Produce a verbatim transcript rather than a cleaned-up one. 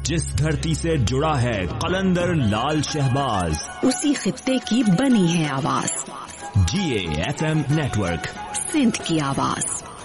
जिस धरती से जुड़ा है कलंदर लाल शहबाज, उसी खित्ते की बनी है आवाज। जी A F M network, Sindh की आवाज।